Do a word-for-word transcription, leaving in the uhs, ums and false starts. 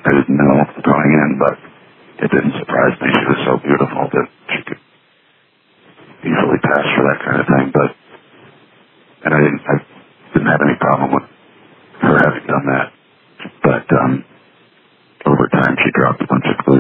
I didn't know going in, but it didn't surprise me. She was so beautiful that she could easily pass for that kind of thing. But and I didn't, I didn't have any problem with her having done that. But um, over time, she dropped a bunch of glue.